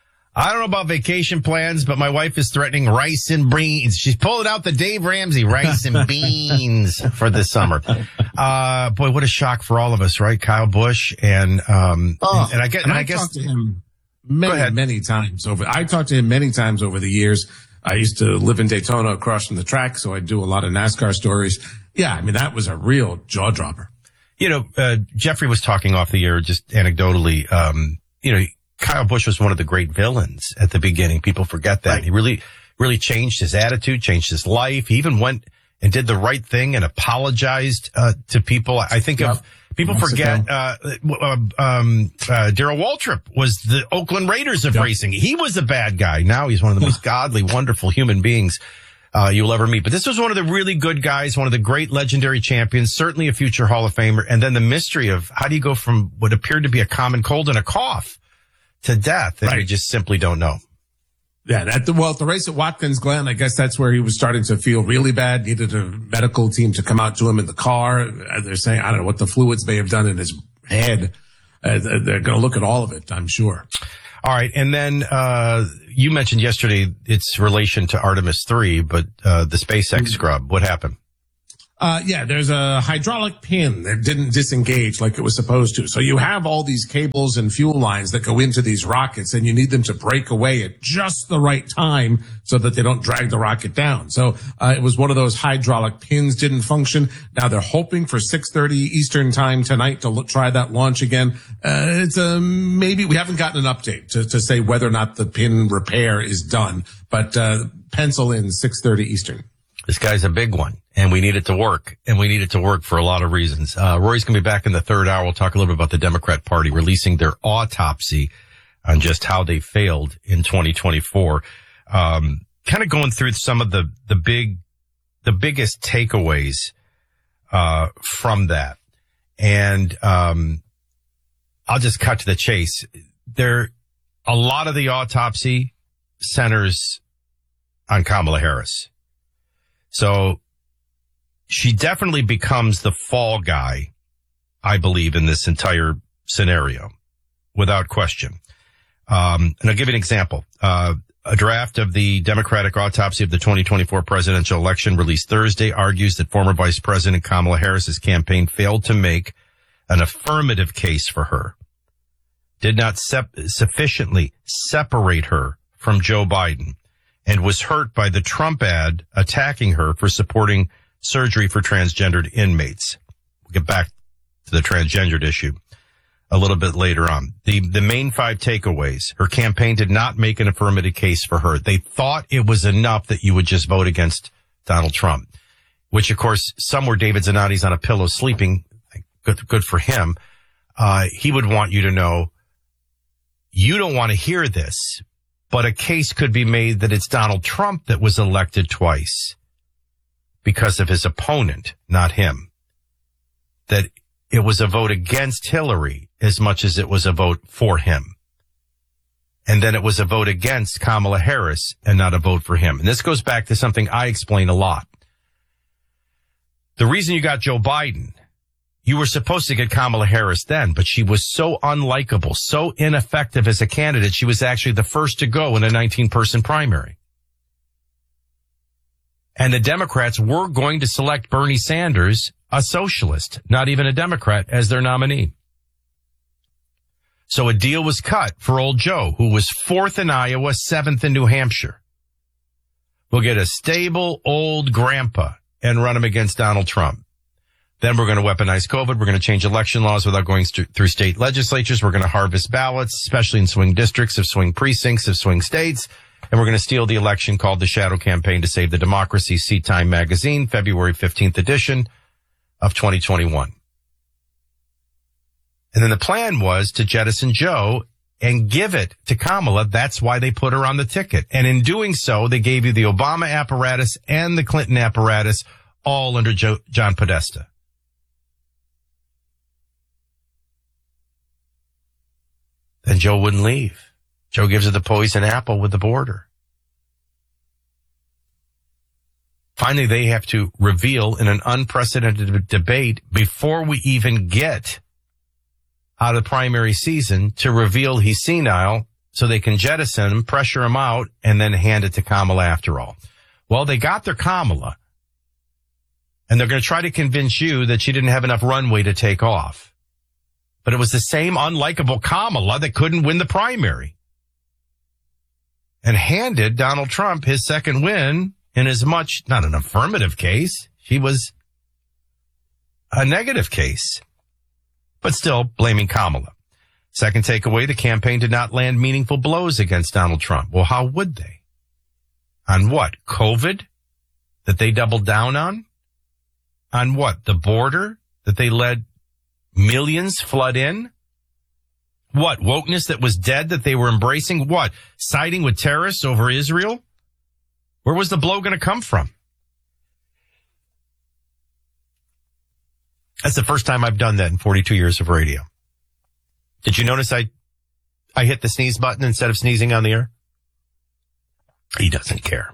I don't know about vacation plans, but my wife is threatening rice and beans. She's pulling out the Dave Ramsey rice and beans for this summer. Uh, boy, what a shock for all of us, right? Kyle Busch and, um, oh, and, and I get, and and I, I guess. Talked to him many, many times over. I talked to him many times over the years. I used to live in Daytona across from the track, so I do a lot of NASCAR stories. Yeah, I mean, that was a real jaw dropper. You know, uh, Jeffrey was talking off the air just anecdotally. Um, you know, Kyle Busch was one of the great villains at the beginning. People forget that. Right. He really, really changed his attitude, changed his life. He even went and did the right thing and apologized, uh, to people. I think yep. of, people Mexico. forget, uh, um, uh, Darrell Waltrip was the Oakland Raiders of yep. racing. He was a bad guy. Now he's one of the most godly, wonderful human beings, uh, you'll ever meet. But this was one of the really good guys, one of the great legendary champions, certainly a future Hall of Famer. And then the mystery of how do you go from what appeared to be a common cold and a cough to death, and right. we just simply don't know. Yeah, at the, well, at the race at Watkins Glen, I guess that's where he was starting to feel really bad, needed a medical team to come out to him in the car. They're saying, I don't know what the fluids may have done in his head. Uh, they're going to look at all of it, I'm sure. All right. And then, uh, you mentioned yesterday its relation to Artemis three, but, uh, the SpaceX mm-hmm. scrub, what happened? Uh, yeah, there's a hydraulic pin that didn't disengage like it was supposed to. So you have all these cables and fuel lines that go into these rockets, and you need them to break away at just the right time so that they don't drag the rocket down. So uh, it was one of those hydraulic pins didn't function. Now they're hoping for six thirty Eastern time tonight to look, try that launch again. Uh, it's a maybe. We haven't gotten an update to, to say whether or not the pin repair is done, but uh, pencil in six thirty Eastern. This guy's a big one, and we need it to work, and we need it to work for a lot of reasons. Uh, Rory's going to be back in the third hour. We'll talk a little bit about the Democrat Party releasing their autopsy on just how they failed in twenty twenty-four. Um, kind of going through some of the, the big, the biggest takeaways, uh, from that. And, um, I'll just cut to the chase. There, a lot of the autopsy centers on Kamala Harris. So she definitely becomes the fall guy, I believe, in this entire scenario, without question. Um, and I'll give you an example. Uh, a draft of the Democratic autopsy of the twenty twenty-four presidential election released Thursday argues that former Vice President Kamala Harris's campaign failed to make an affirmative case for her, did not sep- sufficiently separate her from Joe Biden, and was hurt by the Trump ad attacking her for supporting surgery for transgendered inmates. We'll get back to the transgendered issue a little bit later on. The, the main five takeaways. Her campaign did not make an affirmative case for her. They thought it was enough that you would just vote against Donald Trump, which of course, somewhere David Zanotti's on a pillow sleeping. Good, good for him. Uh, he would want you to know you don't want to hear this, but a case could be made that it's Donald Trump that was elected twice because of his opponent, not him. That it was a vote against Hillary as much as it was a vote for him. And then it was a vote against Kamala Harris and not a vote for him. And this goes back to something I explain a lot. The reason you got Joe Biden, you were supposed to get Kamala Harris then, but she was so unlikable, so ineffective as a candidate, she was actually the first to go in a nineteen-person primary. And the Democrats were going to select Bernie Sanders, a socialist, not even a Democrat, as their nominee. So a deal was cut for old Joe, who was fourth in Iowa, seventh in New Hampshire. We'll get a stable old grandpa and run him against Donald Trump. Then we're going to weaponize COVID. We're going to change election laws without going st- through state legislatures. We're going to harvest ballots, especially in swing districts, of swing precincts, of swing states. And we're going to steal the election called the Shadow Campaign to Save the Democracy, Seat Time Magazine, February fifteenth edition of twenty twenty-one. And then the plan was to jettison Joe and give it to Kamala. That's why they put her on the ticket. And in doing so, they gave you the Obama apparatus and the Clinton apparatus all under Joe, John Podesta. Then Joe wouldn't leave. Joe gives her the poison apple with the border. Finally, they have to reveal in an unprecedented debate before we even get out of the primary season to reveal he's senile so they can jettison him, pressure him out, and then hand it to Kamala after all. Well, they got their Kamala, and they're going to try to convince you that she didn't have enough runway to take off. But it was the same unlikable Kamala that couldn't win the primary and handed Donald Trump his second win in as much, not an affirmative case. She was a negative case, but still blaming Kamala. Second takeaway, the campaign did not land meaningful blows against Donald Trump. Well, how would they? On what? COVID that they doubled down on? On what? The border that they let millions flood in? What? Wokeness that was dead that they were embracing? What? Siding with terrorists over Israel? Where was the blow going to come from? That's the first time I've done that in forty-two years of radio. Did you notice I, I hit the sneeze button instead of sneezing on the air? He doesn't care.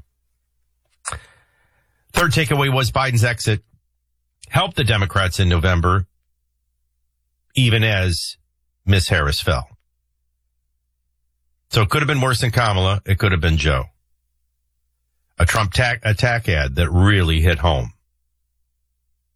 Third takeaway was Biden's exit helped the Democrats in November, even as Miss Harris fell. So it could have been worse than Kamala. It could have been Joe. A Trump ta- attack ad that really hit home.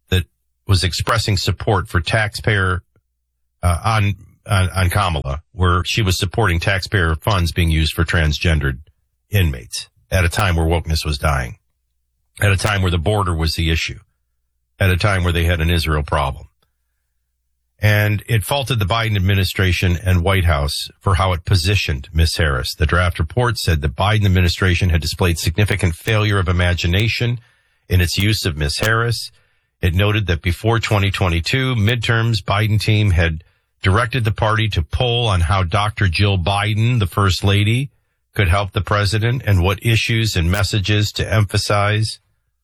was expressing support for taxpayer uh, on, on on Kamala, where she was supporting taxpayer funds being used for transgendered inmates at a time where wokeness was dying, at a time where the border was the issue, at a time where they had an Israel problem. And it faulted the Biden administration and White House for how it positioned Miss Harris. The draft report said the Biden administration had displayed significant failure of imagination in its use of Miss Harris. It noted that before twenty twenty-two midterms, Biden team had directed the party to poll on how Doctor Jill Biden, the First Lady, could help the president and what issues and messages to emphasize.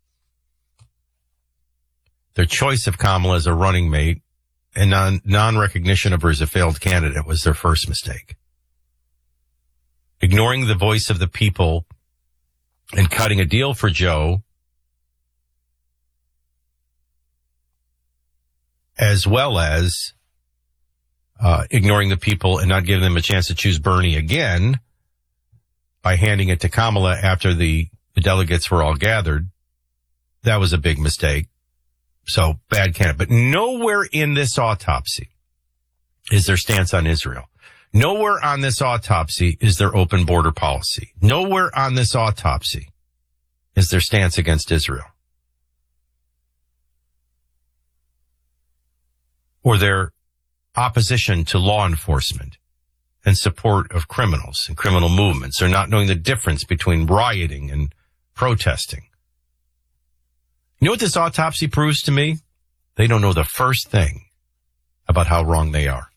Their choice of Kamala as a running mate and non, non-recognition of her as a failed candidate was their first mistake. Ignoring the voice of the people and cutting a deal for Joe, as well as uh, ignoring the people and not giving them a chance to choose Bernie again by handing it to Kamala after the, the delegates were all gathered, that was a big mistake. So, bad candidate. But nowhere in this autopsy is their stance on Israel. Nowhere on this autopsy is their open border policy. Nowhere on this autopsy is their stance against Israel. Or their opposition to law enforcement and support of criminals and criminal movements, or not knowing the difference between rioting and protesting. You know what this autopsy proves to me? They don't know the first thing about how wrong they are.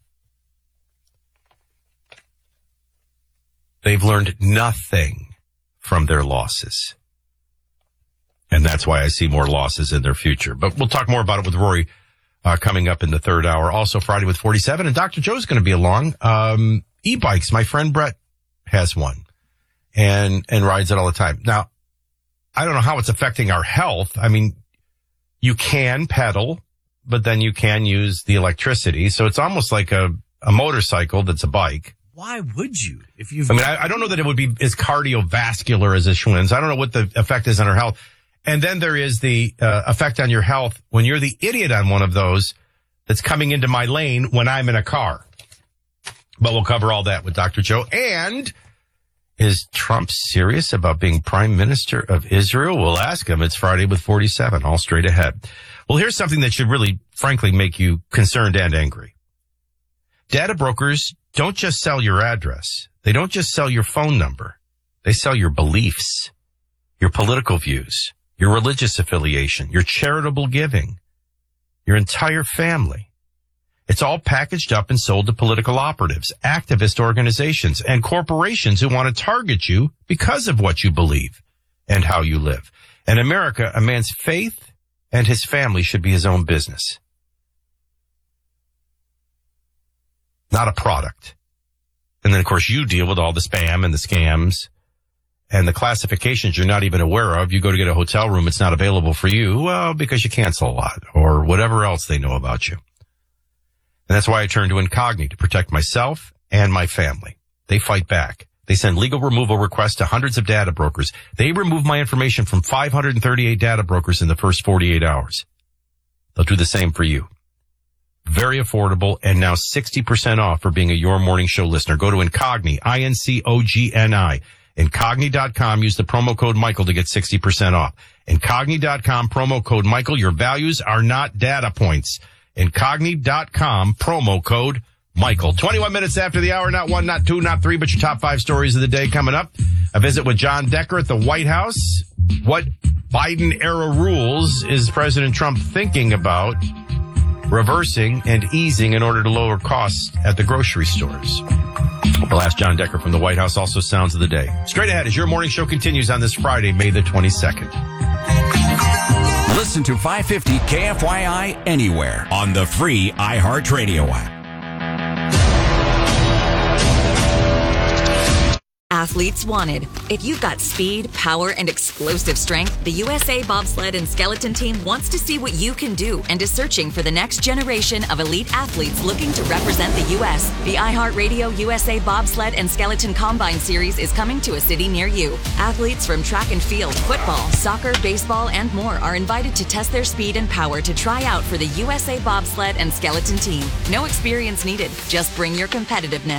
They've learned nothing from their losses. And that's why I see more losses in their future. But we'll talk more about it with Rory uh, coming up in the third hour. Also Friday with forty-seven. And Doctor Joe's going to be along. Um, e-bikes. My friend Brett has one and, and rides it all the time. Now, I don't know how it's affecting our health. I mean, you can pedal, but then you can use the electricity. So it's almost like a, a motorcycle that's a bike. Why would you? If you've I mean, I, I don't know that it would be as cardiovascular as a Schwinn's. I don't know what the effect is on our health. And then there is the uh, effect on your health when you're the idiot on one of those that's coming into my lane when I'm in a car. But we'll cover all that with Doctor Joe. And is Trump serious about being prime minister of Israel? We'll ask him. It's Friday with forty-seven, all straight ahead. Well, here's something that should really, frankly, make you concerned and angry. Data brokers don't just sell your address. They don't just sell your phone number. They sell your beliefs, your political views, your religious affiliation, your charitable giving, your entire family. It's all packaged up and sold to political operatives, activist organizations, and corporations who want to target you because of what you believe and how you live. In America, a man's faith and his family should be his own business, not a product. And then, of course, you deal with all the spam and the scams and the classifications you're not even aware of. You go to get a hotel room, it's not available for you, well, because you cancel a lot or whatever else they know about you. And that's why I turn to Incogni to protect myself and my family. They fight back. They send legal removal requests to hundreds of data brokers. They remove my information from five hundred thirty-eight data brokers in the first forty-eight hours. They'll do the same for you. Very affordable and now sixty percent off for being a Your Morning Show listener. Go to Incogni, I N C O G N I, Incogni dot com. Use the promo code Michael to get sixty percent off. Incogni dot com, promo code Michael. Your values are not data points. Incogni dot com, promo code Michael. twenty-one minutes after the hour, not one, not two, not three, but your top five stories of the day coming up. A visit with John Decker at the White House. What Biden-era rules is President Trump thinking about reversing and easing in order to lower costs at the grocery stores? We'll ask John Decker from the White House. Also, sounds of the day. Straight ahead as Your Morning Show continues on this Friday, May the twenty-second. Listen to five fifty K F Y I anywhere on the free iHeartRadio app. Athletes wanted. If you've got speed, power, and explosive strength, the U S A Bobsled and Skeleton Team wants to see what you can do and is searching for the next generation of elite athletes looking to represent the U S. The iHeartRadio U S A Bobsled and Skeleton Combine Series is coming to a city near you. Athletes from track and field, football, soccer, baseball, and more are invited to test their speed and power to try out for the U S A Bobsled and Skeleton Team. No experience needed. Just bring your competitiveness.